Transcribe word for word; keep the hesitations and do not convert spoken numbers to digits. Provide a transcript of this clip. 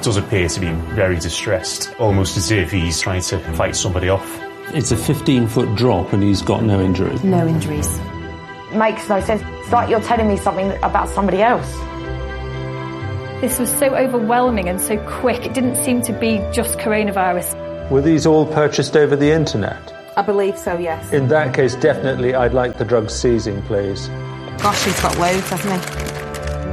does appear to be very distressed, almost as if he's trying to fight somebody off. It's a fifteen-foot drop and he's got no injuries. No injuries. Makes no sense. It's like you're telling me something about somebody else. This was so overwhelming and so quick. It didn't seem to be just coronavirus. Were these all purchased over the internet? I believe so, yes. In that case, definitely I'd like the drugs seizing, please. Gosh, he's got loads, hasn't he?